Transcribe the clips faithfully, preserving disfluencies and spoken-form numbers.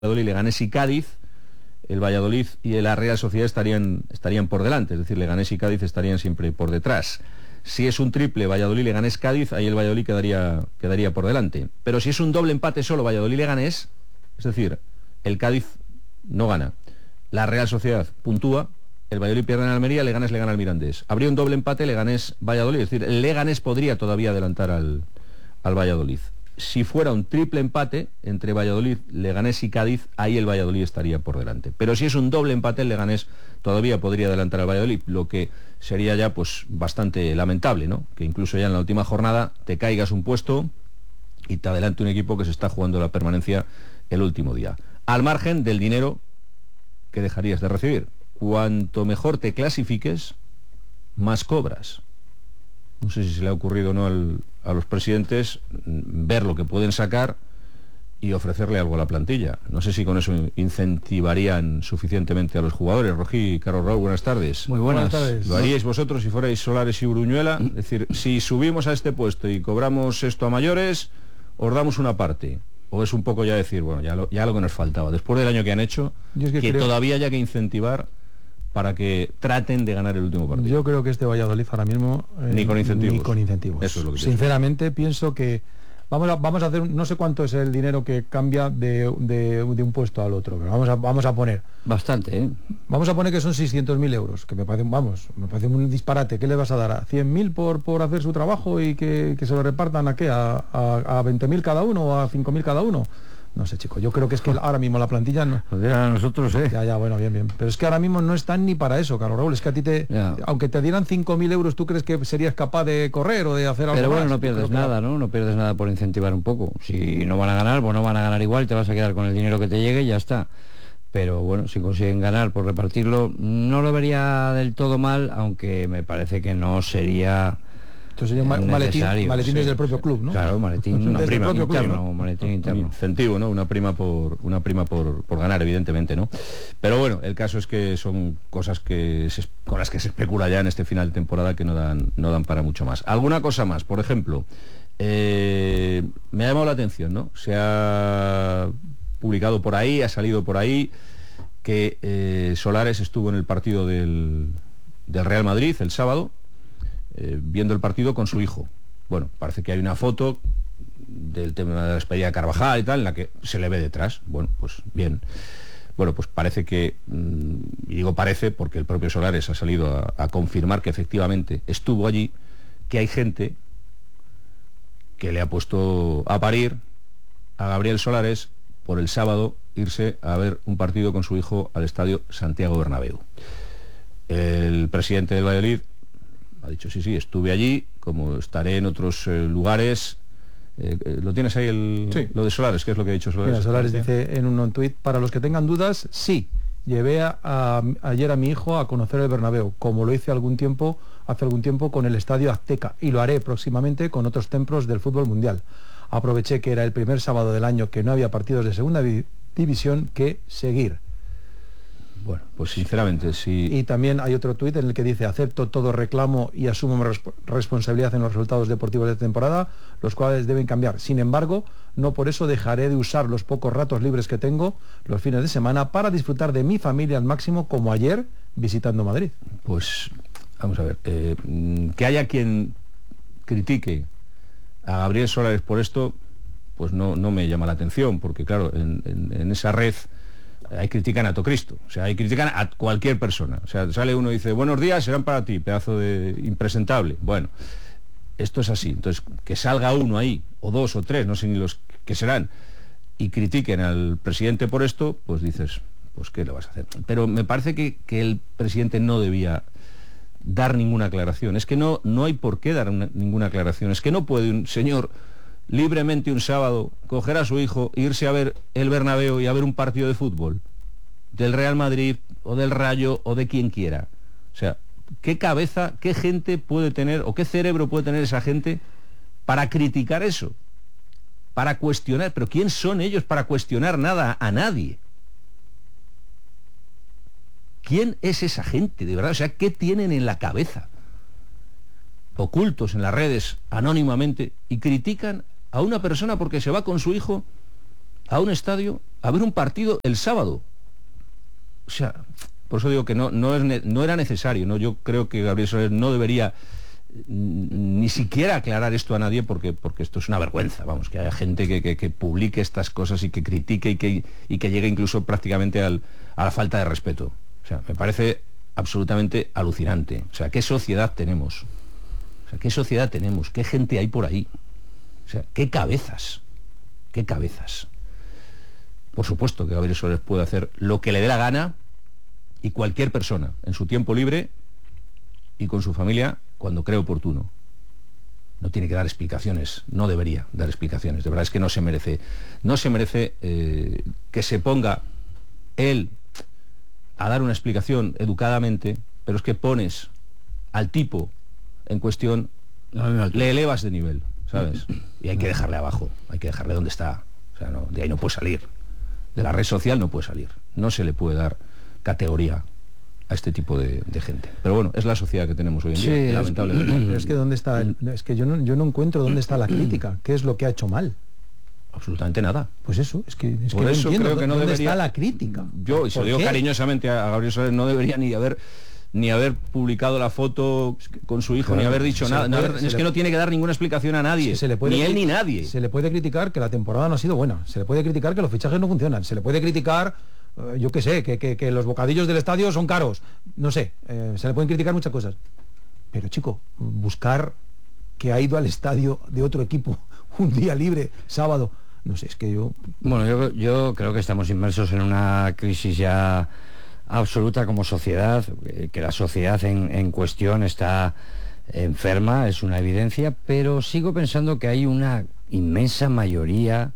Valladolid, Leganés y Cádiz, el Valladolid y la Real Sociedad estarían, estarían por delante, es decir, Leganés y Cádiz estarían siempre por detrás. Si es un triple Valladolid, Leganés, Cádiz, ahí el Valladolid quedaría, quedaría por delante. Pero si es un doble empate solo Valladolid, Leganés, es decir, el Cádiz no gana, la Real Sociedad puntúa, el Valladolid pierde en Almería, Leganés le gana al Mirandés. Habría un doble empate Leganés, Valladolid, es decir, el Leganés podría todavía adelantar al, al Valladolid. Si fuera un triple empate entre Valladolid, Leganés y Cádiz, ahí el Valladolid estaría por delante. Pero si es un doble empate, el Leganés todavía podría adelantar al Valladolid, lo que sería ya pues bastante lamentable, ¿no? Que incluso ya en la última jornada te caigas un puesto y te adelante un equipo que se está jugando la permanencia el último día. Al margen del dinero que dejarías de recibir. Cuanto mejor te clasifiques, más cobras. No sé si se le ha ocurrido o no al, a los presidentes ver lo que pueden sacar y ofrecerle algo a la plantilla. No sé si con eso incentivarían suficientemente a los jugadores. Rojí, Carlos Raúl, buenas tardes. Muy buenas, buenas tardes. ¿Lo haríais vosotros si fuerais Solares y Uruñuela? Es decir, si subimos a este puesto y cobramos esto a mayores, os damos una parte. ¿O es un poco ya decir, bueno, ya lo, ya lo que nos faltaba? Después del año que han hecho, es que, que creo... todavía haya que incentivar para que traten de ganar el último partido. Yo creo que este Valladolid ahora mismo... Eh, ni con incentivos. Ni con incentivos. Eso es lo que Sinceramente, pienso que... Vamos a, vamos a hacer, no sé cuánto es el dinero que cambia de, de, de un puesto al otro, pero vamos a, vamos a poner... Bastante, ¿eh? Vamos a poner que son seiscientos mil euros, que me parece, vamos, me parece un disparate. ¿Qué le vas a dar? ¿A cien mil por, por hacer su trabajo y que, que se lo repartan a qué? ¿A, a, a veinte mil cada uno o a cinco mil cada uno? No sé, chicos, yo creo que es que ahora mismo la plantilla no... Pues a nosotros, ¿eh? Ya, ya, bueno, bien, bien. Pero es que ahora mismo no están ni para eso, Carlos Raúl. Es que a ti te... Ya. Aunque te dieran cinco mil euros, ¿tú crees que serías capaz de correr o de hacer algo? Pero bueno, más? no pierdes nada, ¿no? No pierdes nada por incentivar un poco. Si no van a ganar, pues no van a ganar igual, te vas a quedar con el dinero que te llegue y ya está. Pero bueno, si consiguen ganar por repartirlo, no lo vería del todo mal, aunque me parece que no sería... Entonces sería un maletín, maletín sí, desde el propio club, ¿no? Claro, maletín, una prima interno, club, ¿no? Maletín interno. Un incentivo, ¿no? Una prima por una prima por, por ganar, evidentemente, ¿no? Pero bueno, el caso es que son cosas que se, con las que se especula ya en este final de temporada que no dan, no dan para mucho más. Alguna cosa más, por ejemplo, eh, me ha llamado la atención, ¿no? Se ha publicado por ahí, ha salido por ahí que eh, Solares estuvo en el partido del, del Real Madrid el sábado, Eh, viendo el partido con su hijo. Bueno, parece que hay una foto del tema de la despedida de Carvajal y tal, en la que se le ve detrás. Bueno, pues bien. Bueno, pues parece que, y digo parece porque el propio Solares ha salido a, a confirmar que efectivamente estuvo allí, que hay gente que le ha puesto a parir a Gabriel Solares por el sábado irse a ver un partido con su hijo al estadio Santiago Bernabéu. El presidente del Valladolid ha dicho, sí, sí, estuve allí, como estaré en otros eh, lugares. Eh, eh, ¿Lo tienes ahí el, sí. Lo de Solares? ¿Qué es lo que ha dicho Solares? Mira, Solares dice en un tuit, para los que tengan dudas, sí, llevé a, a, ayer a mi hijo a conocer el Bernabéu, como lo hice algún tiempo, hace algún tiempo con el Estadio Azteca, y lo haré próximamente con otros templos del fútbol mundial. Aproveché que era el primer sábado del año que no había partidos de segunda di- división que seguir. Bueno, pues sinceramente sí. Y también hay otro tuit en el que dice, acepto todo reclamo y asumo mi resp- responsabilidad en los resultados deportivos de temporada, los cuales deben cambiar. Sin embargo, no por eso dejaré de usar los pocos ratos libres que tengo los fines de semana para disfrutar de mi familia al máximo, como ayer visitando Madrid. Pues vamos a ver, eh, que haya quien critique a Gabriel Solares por esto, pues no, no me llama la atención, porque claro, en, en, en esa red ahí critican a Tocristo, o sea, ahí critican a cualquier persona. O sea, sale uno y dice, buenos días, serán para ti, pedazo de impresentable. Bueno, esto es así. Entonces, que salga uno ahí, o dos o tres, no sé ni los que serán, y critiquen al presidente por esto, pues dices, pues ¿qué le vas a hacer? Pero me parece que, que el presidente no debía dar ninguna aclaración. Es que no, no hay por qué dar una, ninguna aclaración. Es que no puede un señor libremente un sábado coger a su hijo e irse a ver el Bernabéu y a ver un partido de fútbol del Real Madrid o del Rayo o de quien quiera. O sea, ¿qué cabeza, qué gente puede tener o qué cerebro puede tener esa gente para criticar eso? Para cuestionar, pero ¿quién son ellos para cuestionar nada a nadie? ¿Quién es esa gente, de verdad? O sea, ¿qué tienen en la cabeza? Ocultos en las redes, anónimamente, y critican a una persona porque se va con su hijo a un estadio a ver un partido el sábado. O sea, por eso digo que no, no, es ne- no era necesario, ¿no? Yo creo que Gabriel Soler no debería ni siquiera aclarar esto a nadie, porque, porque esto es una vergüenza, vamos, que haya gente que, que, que publique estas cosas y que critique y que, y que llegue incluso prácticamente al, a la falta de respeto. O sea, me parece absolutamente alucinante. O sea, ¿qué sociedad tenemos? O sea, ¿qué sociedad tenemos? ¿Qué gente hay por ahí? O sea, ¿qué cabezas? ¿Qué cabezas? Por supuesto que Gabriel Soler puede hacer lo que le dé la gana, y cualquier persona en su tiempo libre y con su familia cuando cree oportuno. No tiene que dar explicaciones, no debería dar explicaciones. De verdad es que no se merece, no se merece eh, que se ponga él a dar una explicación educadamente, pero es que pones al tipo en cuestión, le elevas de nivel, ¿sabes? Y hay que dejarle abajo, hay que dejarle donde está. O sea, no, de ahí no puede salir. De la red social no puede salir. No se le puede dar categoría a este tipo de, de gente. Pero bueno, es la sociedad que tenemos hoy en día, sí, lamentablemente. Pero es que dónde está, es que yo no, yo no encuentro dónde está la crítica, qué es lo que ha hecho mal. Absolutamente nada. Pues eso, es que, es Por que no eso entiendo creo que no dónde debería, está la crítica. Yo, y se lo digo qué? cariñosamente a Gabriel Soler, no debería ni haber ni haber publicado la foto con su hijo, Claro, ni haber dicho nada. puede, no haber, es le, que no tiene que dar ninguna explicación a nadie, se le puede, ni él ni nadie. Se le puede criticar que la temporada no ha sido buena, se le puede criticar que los fichajes no funcionan, se le puede criticar, eh, yo qué sé, que, que, que los bocadillos del estadio son caros, no sé, eh, se le pueden criticar muchas cosas. Pero chico, buscar que ha ido al estadio de otro equipo un día libre, sábado, no sé, es que yo... Bueno, yo, yo creo que estamos inmersos en una crisis ya absoluta como sociedad, que la sociedad en, en cuestión está enferma, es una evidencia, pero sigo pensando que hay una inmensa mayoría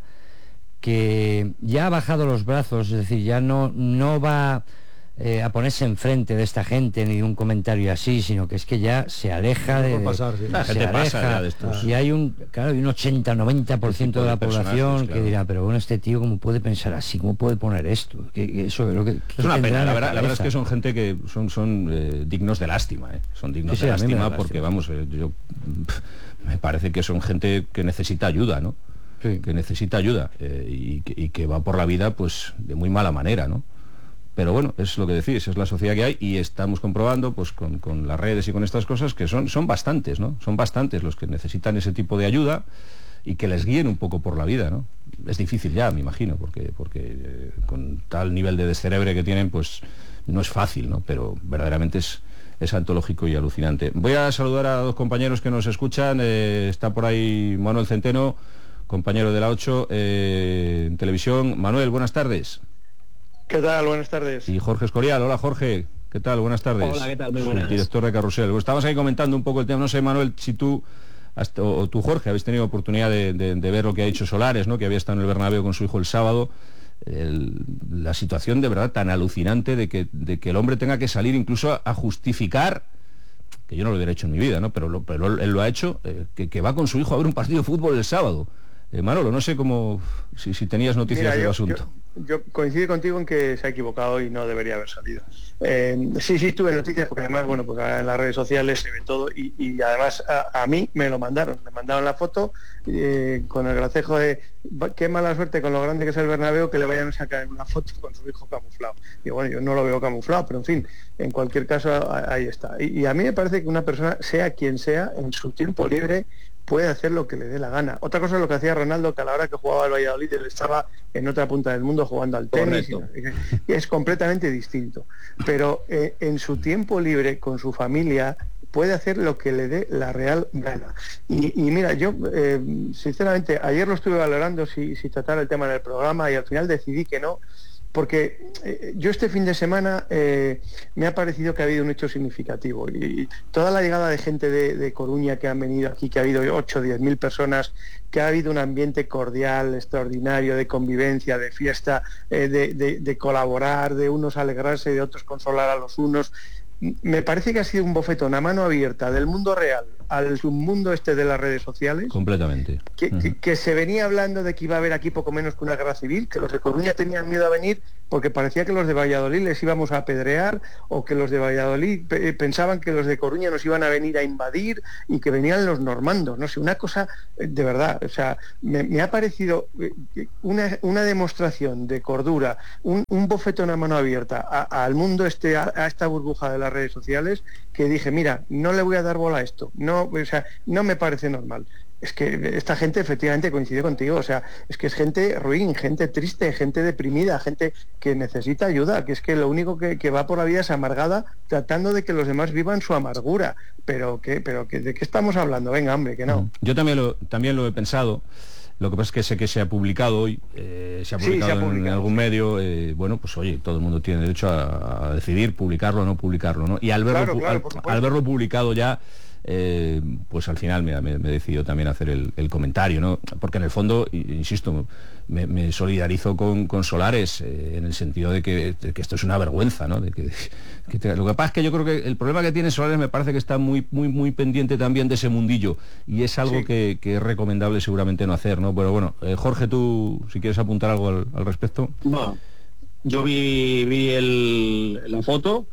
que ya ha bajado los brazos, es decir, ya no, no va eh, a ponerse enfrente de esta gente ni de un comentario así, sino que es que ya se aleja de... pasar, sí. La se gente pasa aleja, ya de estos. y hay un, claro, hay un ochenta noventa por ciento de la Este tipo de población personajes, que claro. dirá, pero bueno, este tío cómo puede pensar así, cómo puede poner esto, que, que eso creo que, que Es una tendrá pena, en la verdad, la verdad es cabeza. que son gente que son, son eh, dignos de lástima, eh. Son dignos Sí, sí, de a mí me da lástima porque, lástima. vamos, eh, yo pff, me parece que son gente que necesita ayuda, ¿no? Sí. Que necesita ayuda eh, y, que, y que va por la vida, pues, de muy mala manera, ¿no? Pero bueno, es lo que decís, es la sociedad que hay y estamos comprobando, pues, con, con las redes y con estas cosas, que son, son bastantes, ¿no? Son bastantes los que necesitan ese tipo de ayuda y que les guíen un poco por la vida, ¿no? Es difícil ya, me imagino, porque, porque eh, con tal nivel de descerebre que tienen, pues no es fácil, ¿no? Pero verdaderamente es, es antológico y alucinante. Voy a saludar a dos compañeros que nos escuchan. Eh, está por ahí Manuel Centeno, compañero de la ocho eh, en televisión. Manuel, buenas tardes. ¿Qué tal? Buenas tardes. Y Jorge Escorial. Hola, Jorge. ¿Qué tal? Buenas tardes. Hola, ¿qué tal? Muy buenas. El director de Carrusel. Pues estamos ahí comentando un poco el tema. No sé, Manuel, si tú hasta, o, o tú, Jorge, habéis tenido oportunidad de, de, de ver lo que ha dicho Solares, ¿no? Que había estado en el Bernabéu con su hijo el sábado. El, la situación de verdad tan alucinante de que, de que el hombre tenga que salir incluso a, a justificar, que yo no lo hubiera hecho en mi vida, ¿no? Pero, lo, pero él lo ha hecho, eh, que, que va con su hijo a ver un partido de fútbol el sábado. Eh, Manolo, no sé cómo, si, si tenías noticias Mira, del yo, asunto. Yo, yo coincido contigo en que se ha equivocado y no debería haber salido. Eh, sí, sí, tuve noticias porque además, bueno, pues en las redes sociales se ve todo y, y además a, a mí me lo mandaron, me mandaron la foto eh, con el gracejo de qué mala suerte con lo grande que es el Bernabéu que le vayan a sacar una foto con su hijo camuflado. Y bueno, yo no lo veo camuflado, pero en fin, en cualquier caso ahí está. Y, y a mí me parece que una persona, sea quien sea, en su tiempo libre puede hacer lo que le dé la gana. Otra cosa es lo que hacía Ronaldo, que a la hora que jugaba al Valladolid él estaba en otra punta del mundo jugando al tenis, y, y es completamente distinto. Pero eh, en su tiempo libre, con su familia, puede hacer lo que le dé la real gana. Y, y mira, yo eh, sinceramente ayer lo estuve valorando si, si tratar el tema en el programa y al final decidí que no, porque eh, yo este fin de semana eh, me ha parecido que ha habido un hecho significativo y, y toda la llegada de gente de, de Coruña que han venido aquí, que ha habido ocho o diez mil personas, que ha habido un ambiente cordial, extraordinario, de convivencia, de fiesta, eh, de, de, de colaborar, de unos alegrarse, de otros consolar a los unos. Me parece que ha sido un bofetón a mano abierta del mundo real al submundo este de las redes sociales. Completamente. Que, uh-huh. que, que se venía hablando de que iba a haber aquí poco menos que una guerra civil, que los de Coruña tenían miedo a venir porque parecía que los de Valladolid les íbamos a apedrear, o que los de Valladolid pe- pensaban que los de Coruña nos iban a venir a invadir y que venían los normandos. No sé, una cosa de verdad, o sea, me, me ha parecido una, una demostración de cordura, un, un bofetón a mano abierta a, al mundo este, a, a esta burbuja de las redes sociales, que dije, mira, no le voy a dar bola a esto, no, o sea, no me parece normal. Es que esta gente efectivamente coincide contigo, o sea, es que es gente ruin, gente triste, gente deprimida, gente que necesita ayuda, que es que lo único que, que va por la vida es amargada, tratando de que los demás vivan su amargura. Pero que, pero que, ¿de qué estamos hablando? Venga, hombre, que no. Yo también lo, también lo he pensado. Lo que pasa es que sé que se ha publicado hoy, eh, se ha publicado, sí, se ha publicado en algún medio, eh, bueno, pues oye, todo el mundo tiene derecho a, a decidir publicarlo o no publicarlo, ¿no? Y al verlo, claro, claro, al, al verlo publicado ya, eh, pues al final me, me, me he decidido también hacer el, el comentario, ¿no? Porque en el fondo, insisto, me, me solidarizo con, con Solares, eh, en el sentido de que, de que esto es una vergüenza, ¿no? De que, que te, lo que pasa es que yo creo que el problema que tiene Solares me parece que está muy muy muy pendiente también de ese mundillo, y es algo sí. que, que es recomendable seguramente no hacer, ¿no? Pero bueno, eh, Jorge, tú si quieres apuntar algo al, al respecto. No, yo vi, vi el, la foto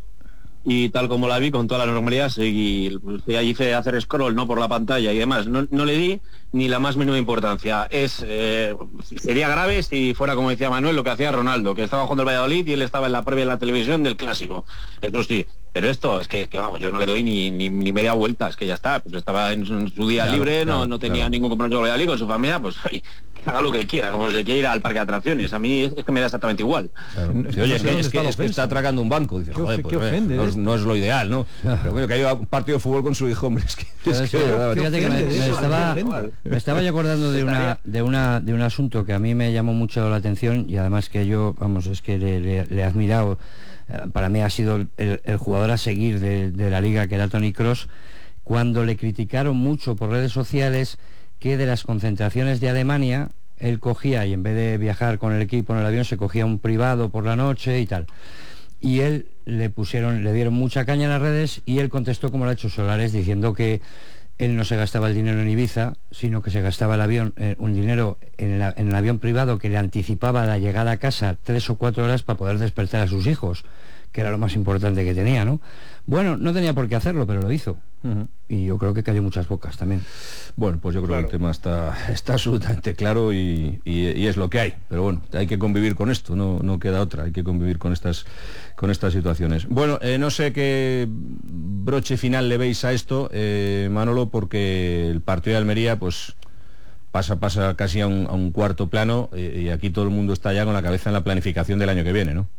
y tal como la vi, con toda la normalidad, seguí, ahí hice hacer scroll, ¿no?, por la pantalla y demás. No, no le di ni la más mínima importancia. Es eh, sería grave si fuera, como decía Manuel, lo que hacía Ronaldo, que estaba jugando el Valladolid y él estaba en la previa de la televisión del clásico. Eso sí, pero esto es que, que vamos, yo no le doy ni, ni, ni media vuelta, es que ya está, pues estaba en su, en su día claro, libre, claro, no, no tenía claro. ningún compromiso con el Valladolid, con su familia, pues ay, haga lo que quiera, como se quiere ir al parque de atracciones. A mí es, es que me da exactamente igual. Claro. Sí, oye, es que, es, que, es que está atracando un banco. Dice, joder, pues, ofende, no, es, no es lo ideal, ¿no? Pero bueno, que haya un partido de fútbol con su hijo, hombre, es que... Es que fíjate que me, me, estaba, me estaba yo acordando de una, de, una, de un asunto que a mí me llamó mucho la atención, y además que yo, vamos, es que le, le, le he admirado. Para mí ha sido el, el jugador a seguir de, de la liga, que era Toni Kroos, cuando le criticaron mucho por redes sociales que de las concentraciones de Alemania él cogía, y en vez de viajar con el equipo en el avión, se cogía un privado por la noche y tal. Y él le pusieron, le dieron mucha caña en las redes, y él contestó como lo ha hecho Solares, diciendo que él no se gastaba el dinero en Ibiza, sino que se gastaba el avión, eh, un dinero en el, en el avión privado que le anticipaba la llegada a casa tres o cuatro horas para poder despertar a sus hijos, que era lo más importante que tenía, ¿no? Bueno, no tenía por qué hacerlo, pero lo hizo. Uh-huh. Y yo creo que cayó muchas bocas también. Bueno, pues yo creo claro. que el tema está, está absolutamente claro y, y, y es lo que hay. Pero bueno, hay que convivir con esto, no, no queda otra, hay que convivir con estas, con estas situaciones. Bueno, eh, no sé qué broche final le veis a esto, eh, Manolo, porque el partido de Almería, pues pasa pasa casi a un, a un cuarto plano, eh, y aquí todo el mundo está ya con la cabeza en la planificación del año que viene, ¿no?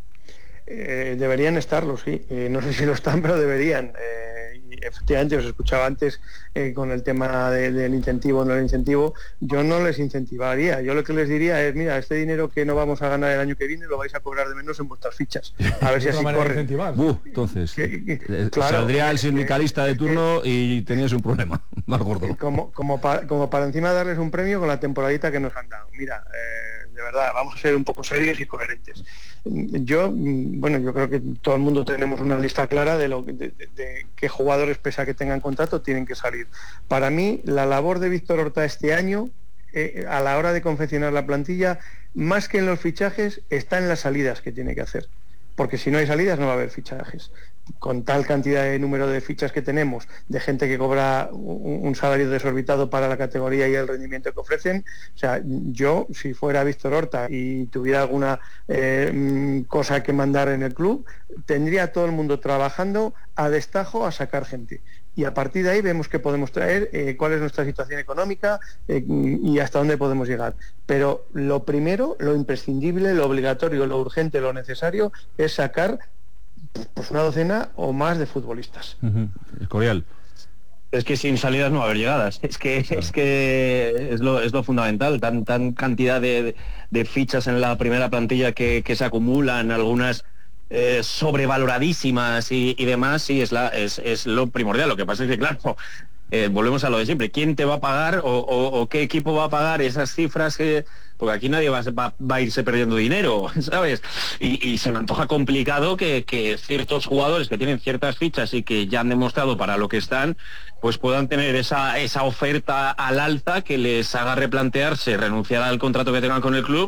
Eh, deberían estarlo, sí. Eh, no sé si lo están, pero deberían. Eh, y efectivamente, os escuchaba antes eh, con el tema de, del incentivo, no el incentivo. Yo no les incentivaría. Yo lo que les diría es, mira, este dinero que no vamos a ganar el año que viene lo vais a cobrar de menos en vuestras fichas. A ver si así corre. Uh, entonces, que, que, eh, claro, saldría el sindicalista de turno y tenías un problema más gordo. Como, como, pa, como para encima darles un premio con la temporadita que nos han dado. Mira, eh, de verdad, vamos a ser un poco serios y coherentes. Yo, bueno, yo creo que todo el mundo tenemos una lista clara de, lo, de, de, de qué jugadores, pese a que tengan contrato, tienen que salir. Para mí, la labor de Víctor Horta este año, eh, a la hora de confeccionar la plantilla, más que en los fichajes, está en las salidas que tiene que hacer. Porque si no hay salidas no va a haber fichajes. Con tal cantidad de número de fichas que tenemos, de gente que cobra un, un salario desorbitado para la categoría y el rendimiento que ofrecen, o sea, yo, si fuera Víctor Horta y tuviera alguna eh, cosa que mandar en el club, tendría a todo el mundo trabajando a destajo a sacar gente. Y a partir de ahí vemos qué podemos traer, eh, cuál es nuestra situación económica eh, y hasta dónde podemos llegar. Pero lo primero, lo imprescindible, lo obligatorio, lo urgente, lo necesario es sacar pues una docena o más de futbolistas. Uh-huh. Escorial. Es que sin salidas no va a haber llegadas. Es que claro. es que es lo, es lo fundamental. Tan tan cantidad de, de fichas en la primera plantilla que, que se acumulan, algunas eh, sobrevaloradísimas y, y demás, sí, es, la, es, es lo primordial. Lo que pasa es que, claro, eh, volvemos a lo de siempre. ¿Quién te va a pagar o, o, o qué equipo va a pagar esas cifras que porque aquí nadie va, va, va a irse perdiendo dinero, ¿sabes? Y, y se me antoja complicado que, que ciertos jugadores que tienen ciertas fichas y que ya han demostrado para lo que están, pues puedan tener esa, esa oferta al alza que les haga replantearse, renunciar al contrato que tengan con el club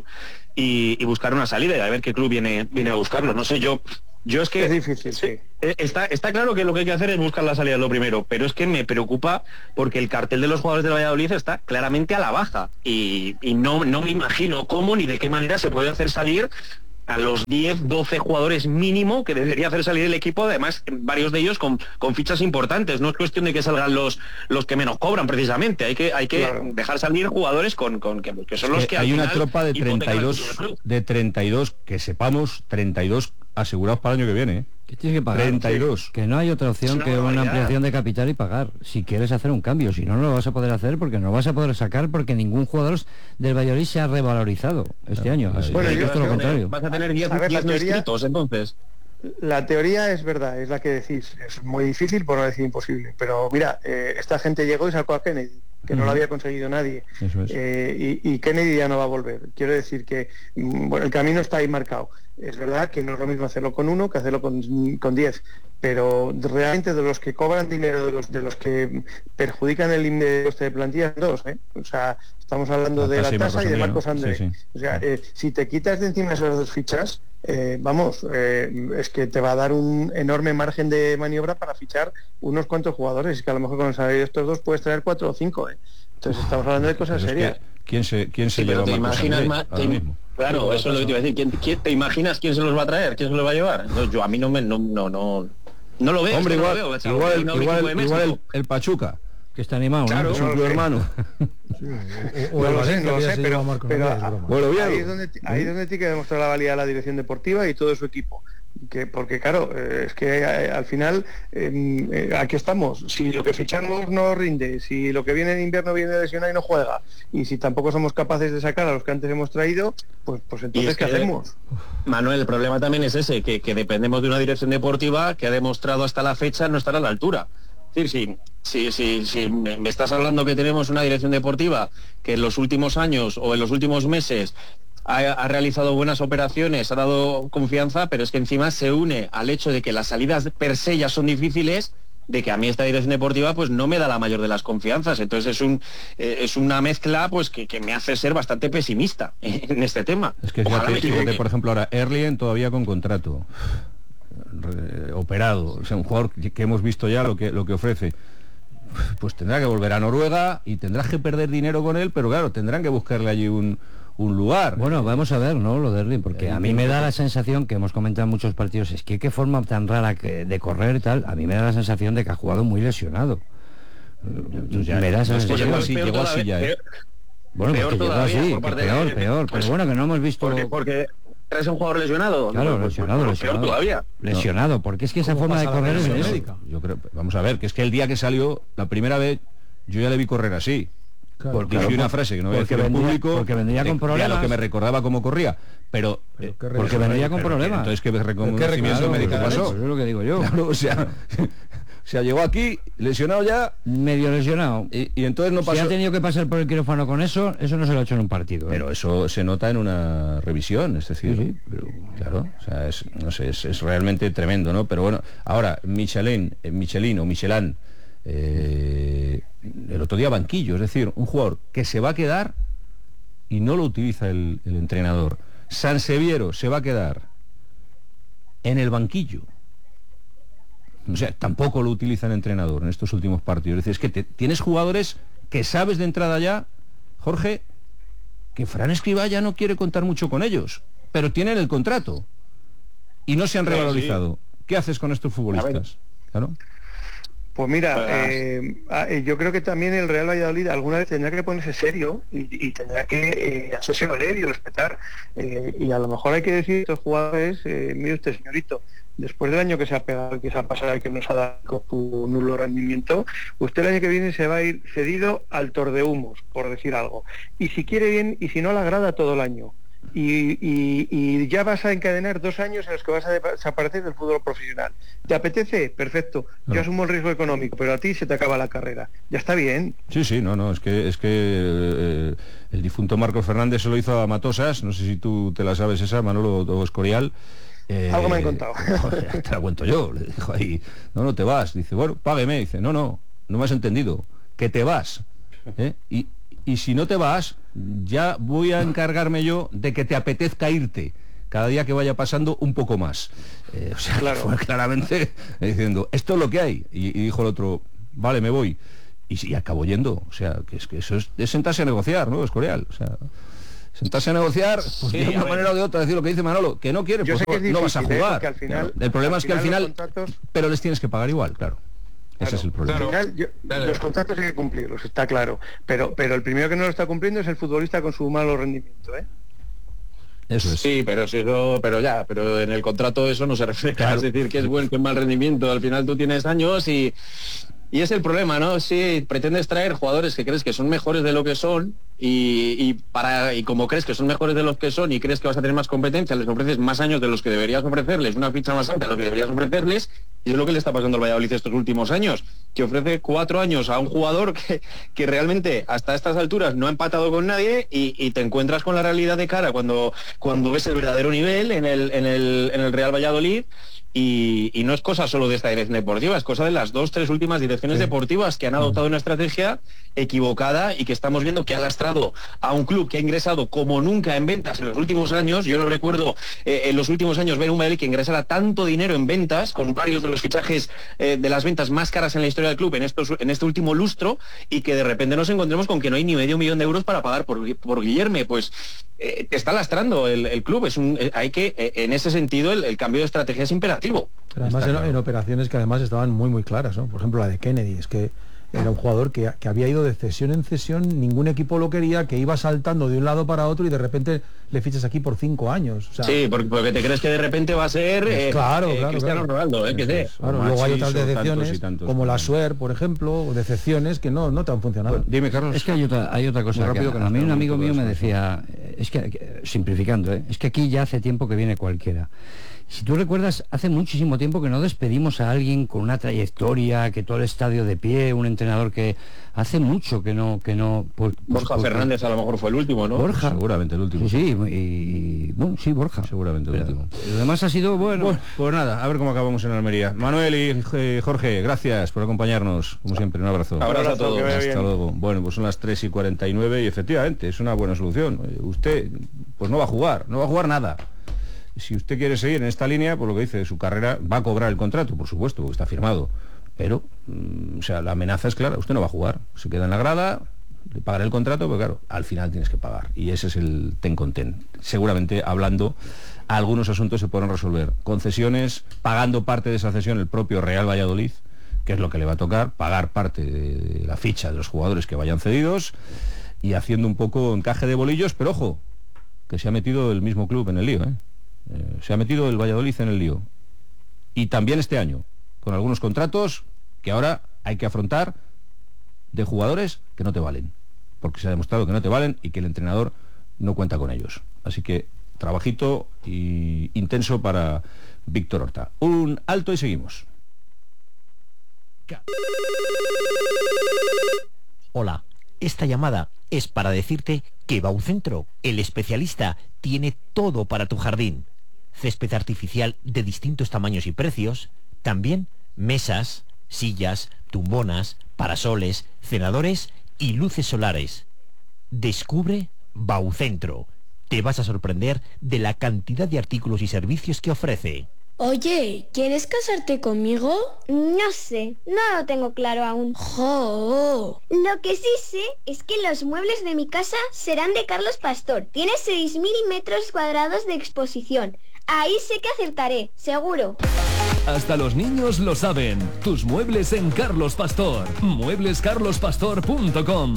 y, y buscar una salida y a ver qué club viene, viene a buscarlo. No sé, yo... Yo es que es difícil, sí. Está, está claro que lo que hay que hacer es buscar la salida, lo primero, pero es que me preocupa porque el cartel de los jugadores del Valladolid está claramente a la baja y, y no, no me imagino cómo ni de qué manera se puede hacer salir a los diez, doce jugadores mínimo que debería hacer salir el equipo, además varios de ellos con, con fichas importantes. No es cuestión de que salgan los los que menos cobran precisamente, hay que hay que claro. dejar salir jugadores con, con que, que son es los que que hay al una final tropa de treinta y dos de treinta y dos que sepamos treinta y dos asegurados para el año que viene, ¿eh? ¿Qué tienes que pagar? treinta y dos. Que no hay otra opción que una ampliación de capital y pagar. Si quieres hacer un cambio, si no, no lo vas a poder hacer porque no lo vas a poder sacar porque ningún jugador del Valladolid se ha revalorizado este año. Así bueno, que yo, es todo lo contrario. Vas a tener diez no inscritos, entonces. La teoría es verdad, es la que decís. Es muy difícil, por no decir imposible. Pero mira, eh, esta gente llegó y sacó a Kennedy, que uh-huh. no lo había conseguido nadie. Eso es. eh, y, y Kennedy ya no va a volver. Quiero decir que bueno, el camino está ahí marcado. Es verdad que no es lo mismo hacerlo con uno que hacerlo con, con diez, pero realmente de los que cobran dinero, de los de los que perjudican el índice de plantilla, dos, ¿eh? O sea, estamos hablando de la tasa y de Marcos André. Sí, sí. O sea, eh, si te quitas de encima esas dos fichas, eh, vamos, eh, es que te va a dar un enorme margen de maniobra para fichar unos cuantos jugadores, y que a lo mejor con el salario de estos dos puedes traer cuatro o cinco, ¿eh? Entonces estamos hablando de cosas serias. ¿Quién se, quién se sí, lleva te a Marcos imaginas André? Más, te, mismo. Claro, eso es lo que te iba a decir. ¿Quién, quién, ¿Te imaginas quién se los va a traer? ¿Quién se los va a llevar? No, yo a mí no me no no no, no lo veo. Hombre, igual, no lo veo, igual, igual, igual, igual el, el Pachuca, que está animado, claro, ¿no? Es un club hermano. Sí, o, o no el lo sé, Valencia no lo sé, se pero, lleva a Marcos pero Andrés, a, broma. Bueno, bien. ahí es donde ahí es donde tiene que demostrar la valía de la dirección deportiva y todo su equipo. Que, porque claro, eh, es que eh, al final eh, eh, aquí estamos, si lo que fichamos no rinde, si lo que viene en invierno viene lesionado y no juega, y si tampoco somos capaces de sacar a los que antes hemos traído, pues pues entonces es ¿qué que, hacemos? Manuel, el problema también es ese, que, que dependemos de una dirección deportiva que ha demostrado hasta la fecha no estar a la altura. Es decir, si, si, si, si me estás hablando que tenemos una dirección deportiva que en los últimos años o en los últimos meses Ha, ha realizado buenas operaciones, ha dado confianza, pero es que encima se une al hecho de que las salidas per se ya son difíciles, de que a mí esta dirección deportiva pues no me da la mayor de las confianzas. Entonces es un eh, es una mezcla pues que, que me hace ser bastante pesimista en este tema. Es que fíjate, fíjate, por ejemplo, ahora Erlien todavía con contrato re, operado, o sea, un jugador que, que hemos visto ya lo que lo que ofrece. Pues tendrá que volver a Noruega y tendrás que perder dinero con él, pero claro, tendrán que buscarle allí un un lugar. Bueno, vamos a ver, ¿no? Lo de Erling, porque a mí me da la sensación, que hemos comentado en muchos partidos, es que qué forma tan rara que de correr y tal, a mí me da la sensación de que ha jugado muy lesionado. Ya, me da esa sensación. Llegó así, llegó así ya, ¿eh? Bueno, pues que llegó así, que peor, de... peor, pues, pero bueno, que no hemos visto... Porque, porque traes un jugador lesionado. Claro, no, lesionado, pues, lesionado. Peor todavía. Lesionado, porque es que esa forma de correr es eso. Yo creo, vamos a ver, que es que el día que salió, la primera vez, yo ya le vi correr así. Claro, porque claro, una frase que no voy a decir en público, porque vendría con problemas, lo que me recordaba cómo corría, pero, pero eh, porque vendría con pero, problemas. Entonces, ¿qué reconocimiento claro, médico claro, pasó? Eso es lo que digo yo. Claro, o sea, o sea, llegó aquí lesionado ya, medio lesionado, y, y entonces no pasó. Si ha tenido que pasar por el quirófano con eso, eso no se lo ha hecho en un partido. ¿eh? Pero eso se nota en una revisión, es decir, sí, sí, pero, claro, o sea, es, no sé, es, es realmente tremendo, ¿no? Pero bueno, ahora Michelin, eh, Michelin o Michelin. Eh, el otro día banquillo, es decir, un jugador que se va a quedar y no lo utiliza el, el entrenador. Sanseviero se va a quedar en el banquillo, o sea, tampoco lo utiliza el entrenador en estos últimos partidos. Es decir, es que te, tienes jugadores que sabes de entrada ya, Jorge, que Fran Escribá ya no quiere contar mucho con ellos, pero tienen el contrato y no se han revalorizado. Sí. ¿Qué haces con estos futbolistas? Claro. Pues mira, eh, yo creo que también el Real Valladolid alguna vez tendrá que ponerse serio y, y tendrá que eh, hacerse valer y respetar. Eh, y a lo mejor hay que decir a estos jugadores, eh, mire usted, señorito, después del año que se ha pegado, que se ha pasado y que nos ha dado con su nulo rendimiento, usted el año que viene se va a ir cedido al Tordehumos, por decir algo. Y si quiere bien, y si no le agrada todo el año. y, y, y ya vas a encadenar dos años en los que vas a desaparecer del fútbol profesional. ¿Te apetece? Perfecto. Yo no. asumo el riesgo económico, pero a ti se te acaba la carrera. Ya está bien. Sí, sí, no, no, es que es que eh, el difunto Marcos Fernández se lo hizo a Matosas, no sé si tú te la sabes esa, Manolo o Escorial. Eh, Algo me han contado. Joder, te la cuento yo. Le dijo ahí, no, no te vas. Dice, bueno, págueme. Dice, no, no, no me has entendido. Que te vas. ¿Eh? Y, y si no te vas, ya voy a encargarme yo de que te apetezca irte cada día que vaya pasando un poco más. Eh, o sea, claro. Fue claramente diciendo, esto es lo que hay. Y, y dijo el otro, vale, me voy. Y sí, acabó yendo. O sea, que es que eso es, es sentarse a negociar, ¿no? Escorial. O sea, sentarse a negociar, pues Sí, de una a ver. manera o de otra, decir lo que dice Manolo, que no quiere, Yo pues sé que es no vas a difícil, ¿eh? jugar. Porque al final- Claro. El problema al es que al final final, los contratos- pero les tienes que pagar igual, claro. Ese Claro, es el problema. al final, yo- Claro. los contratos hay que cumplirlos, está claro. Pero, pero el primero que no lo está cumpliendo es el futbolista con su malo rendimiento, ¿eh? Eso es. Sí, pero si eso, pero ya, pero en el contrato eso no se refleja, Claro. es decir, que es buen, que es mal rendimiento, al final tú tienes años y, y es el problema, ¿no? Si pretendes traer jugadores que crees que son mejores de lo que son y, y para y como crees que son mejores de los que son y crees que vas a tener más competencia, les ofreces más años de los que deberías ofrecerles, una ficha más alta de lo que deberías ofrecerles, y es lo que le está pasando al Valladolid estos últimos años, que ofrece cuatro años a un jugador que, que realmente hasta estas alturas no ha empatado con nadie y, y te encuentras con la realidad de cara cuando, cuando ves el verdadero nivel en el, en el, en el Real Valladolid. Y, y no es cosa solo de esta dirección deportiva, es cosa de las dos, tres últimas direcciones Sí. deportivas que han adoptado una estrategia equivocada y que estamos viendo que ha lastrado a un club que ha ingresado como nunca en ventas en los últimos años. Yo no recuerdo eh, en los últimos años ver un Valladolid que ingresara tanto dinero en ventas, con varios de los fichajes eh, de las ventas más caras en la historia del club en, estos, en este último lustro, y que de repente nos encontremos con que no hay ni medio millón de euros para pagar por, por Guillerme. Pues eh, está lastrando el, el club. Es un, eh, hay que, eh, en ese sentido, el, el cambio de estrategia es imperativo. Pero además Está en, claro. en operaciones que además estaban muy muy claras, ¿no? Por ejemplo la de Kennedy, es que era un jugador que, que había ido de cesión en cesión, ningún equipo lo quería, que iba saltando de un lado para otro y de repente le fichas aquí por cinco años. O sea, Sí, porque, porque te crees que de repente va a ser eh, Claro, eh, claro, Cristiano claro. Ronaldo, eh, que sé. Eso claro, o luego hay Machis, otras o tantos decepciones, y tantos, como la claro. Suer, por ejemplo, o decepciones que no, no te han funcionado. Bueno, dime, Carlos. Es que hay otra, hay otra cosa. Muy que rápido, a, que nos a mí un queda un amigo minuto mío me después, decía, eh, es que, que, simplificando, ¿eh? es que aquí ya hace tiempo que viene cualquiera. Si tú recuerdas, hace muchísimo tiempo que no despedimos a alguien con una trayectoria, que todo el estadio de pie, un entrenador que hace mucho que no... que no por- Borja por- Fernández a lo mejor fue el último, ¿no? Borja. Seguramente el último. Sí, sí, y, y- bueno, sí, Borja. Seguramente el Pero último. lo demás ha sido, bueno... Bueno, pues nada, a ver cómo acabamos en Almería. Manuel y eh, Jorge, gracias por acompañarnos. Como siempre, un abrazo. Abrazo a todos. que vaya Hasta bien. luego. Bueno, pues son las tres y cuarenta y nueve y efectivamente es una buena solución. Eh, Usted, pues no va a jugar, no va a jugar nada. Si usted quiere seguir en esta línea, por lo que dice de su carrera, va a cobrar el contrato, por supuesto, porque está firmado. Pero, mm, o sea, la amenaza es clara, usted no va a jugar. Se queda en la grada, le pagará el contrato, pero claro, al final tienes que pagar. Y ese es el ten con ten. Seguramente, hablando, algunos asuntos se podrán resolver. Concesiones, pagando parte de esa cesión el propio Real Valladolid, que es lo que le va a tocar, pagar parte de la ficha de los jugadores que vayan cedidos y haciendo un poco encaje de bolillos, pero ojo, que se ha metido el mismo club en el lío, ¿eh? Eh, se ha metido el Valladolid en el lío. Y también este año, con algunos contratos que ahora hay que afrontar de jugadores que no te valen, porque se ha demostrado que no te valen y que el entrenador no cuenta con ellos. Así que trabajito y intenso para Víctor Horta. Un alto y seguimos. Hola, esta llamada es para decirte que Baucentro, el especialista, tiene todo para tu jardín. Césped artificial de distintos tamaños y precios, también mesas, sillas, tumbonas, parasoles, cenadores y luces solares. Descubre Baucentro. Te vas a sorprender de la cantidad de artículos y servicios que ofrece. Oye, ¿quieres casarte conmigo? No sé, no lo tengo claro aún. ¡Jo! Lo que sí sé es que los muebles de mi casa serán de Carlos Pastor. Tiene seis mil metros cuadrados de exposición. Ahí sé que acertaré, seguro. Hasta los niños lo saben. Tus muebles en Carlos Pastor. muebles carlos pastor punto com.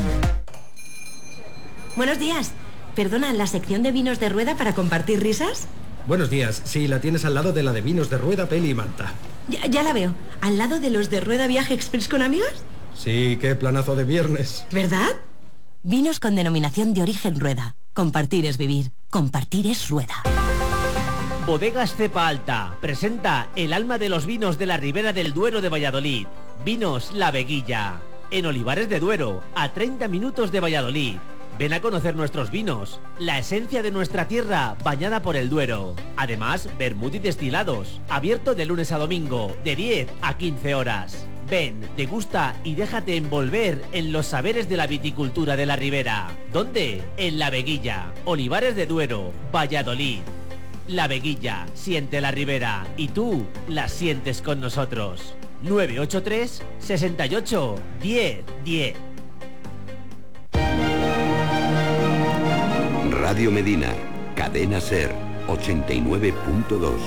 Buenos días. Perdona, ¿la sección de vinos de rueda para compartir risas? Buenos días. Sí, la tienes al lado de la de vinos de rueda, peli y manta. Ya, ya la veo. ¿Al lado de los de rueda viaje express con amigos? Sí, qué planazo de viernes. ¿Verdad? Vinos con denominación de origen rueda. Compartir es vivir. compartir es Rueda. Bodegas Cepa Alta presenta el alma de los vinos de la Ribera del Duero de Valladolid. Vinos La Veguilla. En Olivares de Duero, a treinta minutos de Valladolid. Ven a conocer nuestros vinos, la esencia de nuestra tierra bañada por el Duero. Además, vermut y destilados, abierto de lunes a domingo, de diez a quince horas. Ven, degusta y déjate envolver en los saberes de la viticultura de la Ribera. ¿Dónde? En La Veguilla, Olivares de Duero, Valladolid. La Veguilla, siente la Ribera y tú la sientes con nosotros. nueve ocho tres, sesenta y ocho, diez, diez. Radio Medina, Cadena Ser, ochenta y nueve punto dos.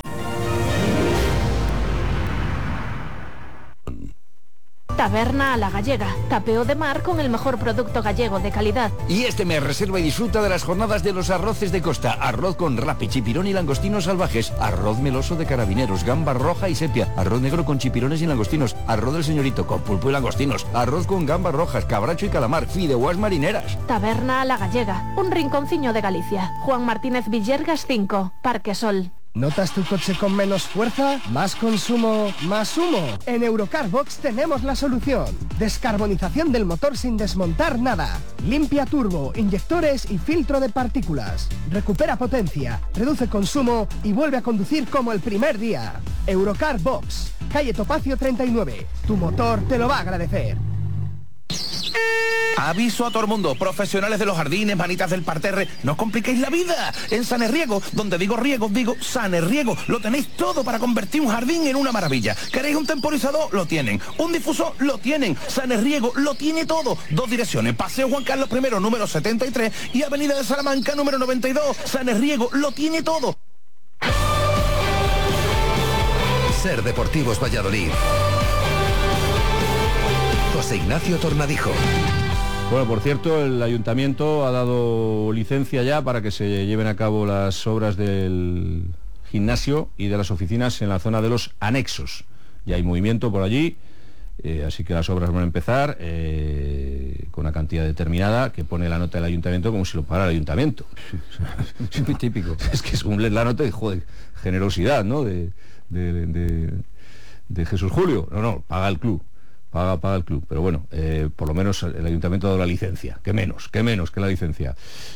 Taberna a la Gallega, tapeo de mar con el mejor producto gallego de calidad. Y este mes reserva y disfruta de las jornadas de los arroces de costa. Arroz con rapi, chipirón y langostinos salvajes. Arroz meloso de carabineros, gamba roja y sepia. Arroz negro con chipirones y langostinos. Arroz del señorito con pulpo y langostinos. Arroz con gambas rojas, cabracho y calamar. Fideuás marineras. Taberna a la Gallega, un rinconciño de Galicia. Juan Martínez Villergas cinco, Parque Sol. ¿Notas tu coche con menos fuerza? ¿Más consumo? ¿Más humo? En Eurocar Box tenemos la solución. Descarbonización del motor sin desmontar nada. Limpia turbo, inyectores y filtro de partículas. Recupera potencia, reduce consumo y vuelve a conducir como el primer día. Eurocar Box, calle Topacio treinta y nueve. Tu motor te lo va a agradecer. Aviso a todo el mundo, profesionales de los jardines, manitas del parterre, no os compliquéis la vida. En Sanerriego, donde digo riego, digo Sanerriego, lo tenéis todo para convertir un jardín en una maravilla. ¿Queréis un temporizador? Lo tienen. ¿Un difusor? Lo tienen. Sanerriego lo tiene todo. Dos direcciones, Paseo Juan Carlos primero, número setenta y tres y Avenida de Salamanca, número noventa y dos. Sanerriego lo tiene todo. Ser Deportivos Valladolid. José Ignacio Tornadijo. Bueno, por cierto, el ayuntamiento ha dado licencia ya para que se lleven a cabo las obras del gimnasio y de las oficinas en la zona de los anexos. Ya hay movimiento por allí, eh, así que las obras van a empezar eh, con una cantidad determinada que pone la nota del ayuntamiento como si lo pagara el ayuntamiento. Es muy típico. Es que es un la nota de, joder, generosidad, ¿no? De, de, de, de Jesús Julio. No, no, paga el club. Paga, paga el club, pero bueno, eh, por lo menos el ayuntamiento ha dado la licencia, que menos, que menos que la licencia.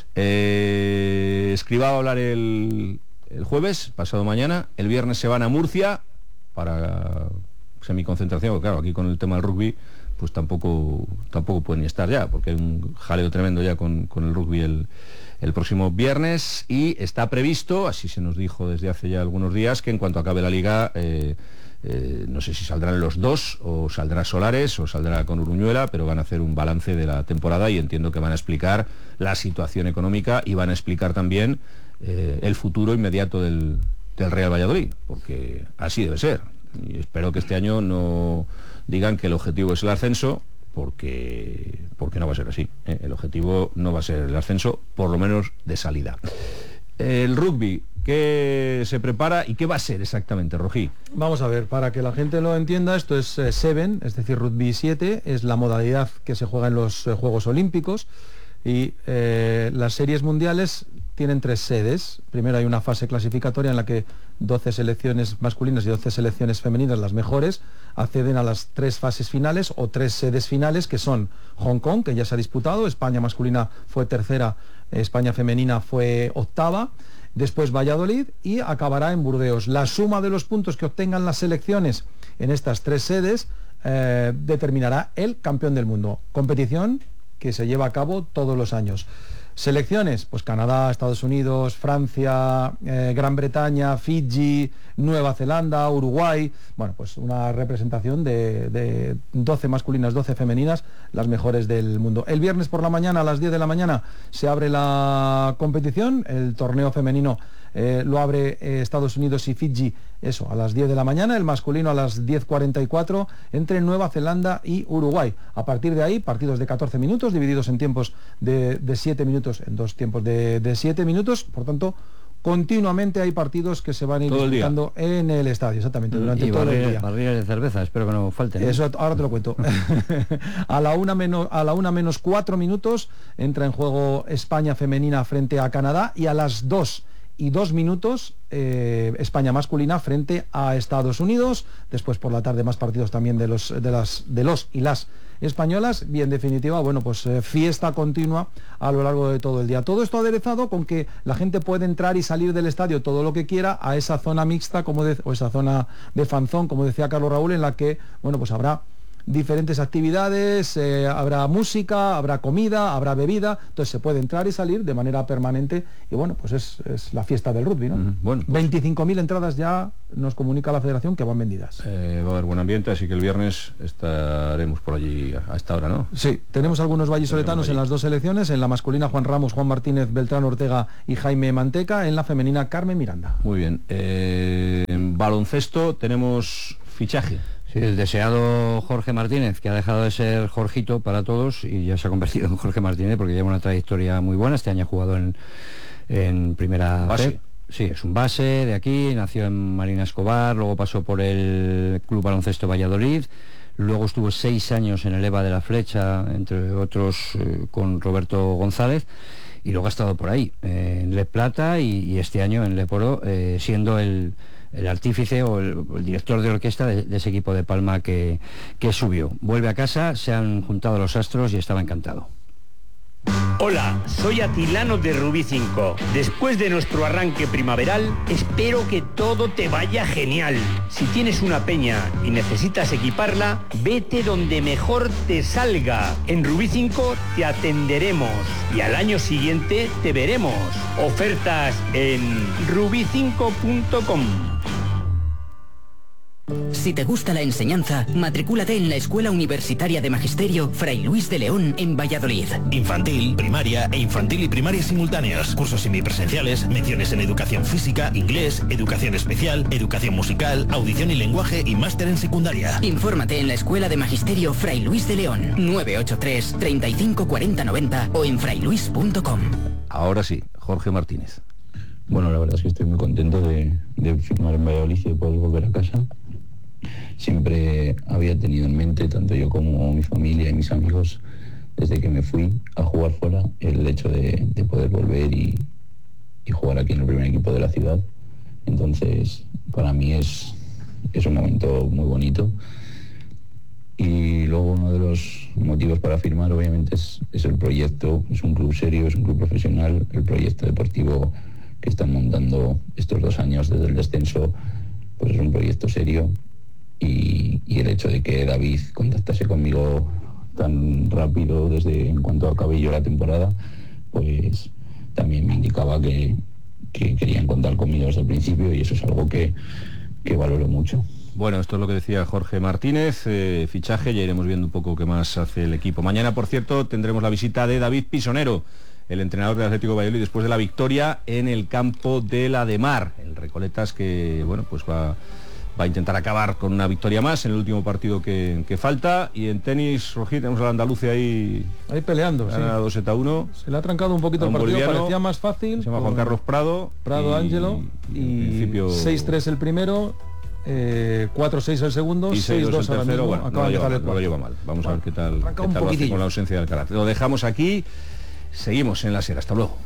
Eh, Escribá va a hablar el, el jueves, pasado mañana, el viernes se van a Murcia para semiconcentración, porque claro, aquí con el tema del rugby, pues tampoco, tampoco pueden ni estar ya, porque hay un jaleo tremendo ya con, con el rugby el, el próximo viernes, y está previsto, así se nos dijo desde hace ya algunos días, que en cuanto acabe la liga... Eh, Eh, no sé si saldrán los dos o saldrá Solares o saldrá con Uruñuela, pero van a hacer un balance de la temporada y entiendo que van a explicar la situación económica y van a explicar también eh, el futuro inmediato del, del Real Valladolid, porque así debe ser. Y espero que este año no digan que el objetivo es el ascenso, porque, porque no va a ser así, ¿eh? El objetivo no va a ser el ascenso, por lo menos de salida. El rugby, ¿qué se prepara y qué va a ser exactamente, Rojí? Vamos a ver, para que la gente lo entienda, esto es eh, Seven, es decir, rugby siete, es la modalidad que se juega en los eh, Juegos Olímpicos, y eh, las series mundiales tienen tres sedes. Primero hay una fase clasificatoria en la que doce selecciones masculinas y doce selecciones femeninas, las mejores, acceden a las tres fases finales o tres sedes finales, que son Hong Kong, que ya se ha disputado, España masculina fue tercera, España femenina fue octava, después Valladolid y acabará en Burdeos. La suma de los puntos que obtengan las selecciones en estas tres sedes eh, determinará el campeón del mundo. Competición que se lleva a cabo todos los años. Selecciones, pues Canadá, Estados Unidos, Francia, eh, Gran Bretaña, Fiji, Nueva Zelanda, Uruguay. Bueno, pues una representación de, de doce masculinas, doce femeninas, las mejores del mundo. El viernes por la mañana, a las diez de la mañana, se abre la competición. El torneo femenino eh, lo abre eh, Estados Unidos y Fiji, eso, a las diez de la mañana. El masculino a las diez cuarenta y cuatro entre Nueva Zelanda y Uruguay. A partir de ahí, partidos de catorce minutos, divididos en tiempos de, de siete minutos, en dos tiempos de, de siete minutos, por tanto, continuamente hay partidos que se van a ir Todo el día. disputando en el estadio, exactamente, durante y todo el barriles, día. barriles de cerveza, espero que no falten. ¿eh? Eso ahora te lo cuento. a la una menos a la una menos cuatro minutos entra en juego España femenina frente a Canadá, y a las dos y dos minutos eh, España masculina frente a Estados Unidos. Después por la tarde más partidos también de los de las de los y las españolas, y en definitiva, bueno, pues eh, fiesta continua a lo largo de todo el día. Todo esto aderezado con que la gente puede entrar y salir del estadio todo lo que quiera a esa zona mixta, como de, o esa zona de fanzón, como decía Carlos Raúl, en la que, bueno, pues habrá diferentes actividades, eh, habrá música, habrá comida, habrá bebida, entonces se puede entrar y salir de manera permanente, y bueno, pues es, es la fiesta del rugby, ¿no? Mm, bueno, pues veinticinco mil entradas ya nos comunica la federación que van vendidas. Eh, va a haber buen ambiente, así que el viernes estaremos por allí a, a esta hora, ¿no? Sí, tenemos algunos vallisoletanos en las dos selecciones, en la masculina Juan Ramos, Juan Martínez, Beltrán Ortega y Jaime Manteca, en la femenina Carmen Miranda. Muy bien. Eh, en baloncesto tenemos fichaje. Sí, el deseado Jorge Martínez, que ha dejado de ser Jorgito para todos y ya se ha convertido en Jorge Martínez, porque lleva una trayectoria muy buena. Este año ha jugado en, en primera base. B. Sí, es un base de aquí, nació en Marina Escobar, luego pasó por el Club Baloncesto Valladolid, luego estuvo seis años en el EVA de la Flecha, entre otros eh, con Roberto González, y luego ha estado por ahí, eh, en Le Plata y, y este año en Leporo, eh, siendo el el artífice o el, el director de orquesta de, de ese equipo de Palma que, que subió. Vuelve a casa, se han juntado los astros y estaba encantado. Hola, soy Atilano de Rubí cinco. Después de nuestro arranque primaveral, espero que todo te vaya genial. Si tienes una peña y necesitas equiparla, vete donde mejor te salga. En Rubí cinco te atenderemos y al año siguiente te veremos. Ofertas en rubí cinco punto com. Si te gusta la enseñanza, matricúlate en la Escuela Universitaria de Magisterio Fray Luis de León en Valladolid. Infantil, primaria e infantil y primaria simultáneos. Cursos semipresenciales, menciones en educación física, inglés, educación especial, educación musical, audición y lenguaje y máster en secundaria. Infórmate en la Escuela de Magisterio Fray Luis de León, nueve ocho tres, treinta y cinco cuarenta noventa o en frayluis punto com. Ahora sí, Jorge Martínez. Bueno, la verdad es que estoy muy contento de, de firmar en Valladolid y de poder volver a casa. Siempre había tenido en mente, tanto yo como mi familia y mis amigos, desde que me fui a jugar fuera, el hecho de, de poder volver y, y jugar aquí en el primer equipo de la ciudad. Entonces, para mí es, es un momento muy bonito. Y luego uno de los motivos para firmar, obviamente, es, es el proyecto. Es un club serio, es un club profesional. El proyecto deportivo que están montando estos dos años desde el descenso, pues es un proyecto serio. Y, y el hecho de que David contactase conmigo tan rápido desde en cuanto acabé yo la temporada, pues también me indicaba que, que querían contar conmigo desde el principio, y eso es algo que, que valoro mucho. Bueno, esto es lo que decía Jorge Martínez, eh, fichaje, ya iremos viendo un poco qué más hace el equipo. Mañana, por cierto, tendremos la visita de David Pisonero, el entrenador del Atlético de Valladolid, después de la victoria en el campo de la de Mar, el Recoletas, que bueno, pues va... va a intentar acabar con una victoria más en el último partido que, que falta. Y en tenis, Rojí, tenemos al andaluce ahí ahí peleando, sí. dos seta uno. Se le ha trancado un poquito el partido, parecía más fácil. Se llama Juan Carlos Prado. Prado y, Ángelo. Y, y principio... seis tres el primero, eh, cuatro seis el segundo, y seis dos el tercero. Bueno, no lo, lleva, el no lo lleva mal. Vamos bueno, a ver qué tal, qué tal lo hace con la ausencia del Alcaraz. Lo dejamos aquí, seguimos en la Sierra. Hasta luego.